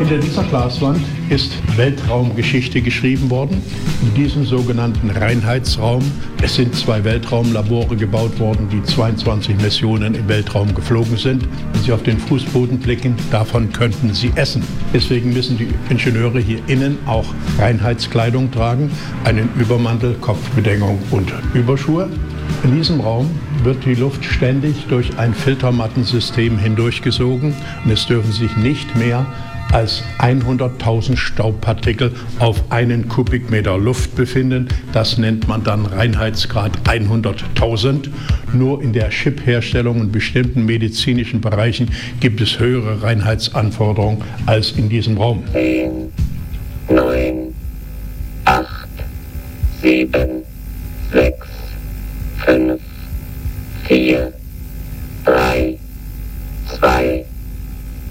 Hinter dieser Glaswand ist Weltraumgeschichte geschrieben worden. In diesem sogenannten Reinheitsraum, es sind 2 Weltraumlabore gebaut worden, die 22 Missionen im Weltraum geflogen sind. Wenn Sie auf den Fußboden blicken, davon könnten Sie essen. Deswegen müssen die Ingenieure hier innen auch Reinheitskleidung tragen, einen Übermantel, Kopfbedeckung und Überschuhe. In diesem Raum wird die Luft ständig durch ein Filtermattensystem hindurchgesogen und es dürfen sich nicht mehr als 100.000 Staubpartikel auf einen Kubikmeter Luft befinden. Das nennt man dann Reinheitsgrad 100.000. Nur in der Chipherstellung und bestimmten medizinischen Bereichen gibt es höhere Reinheitsanforderungen als in diesem Raum. 10, 9,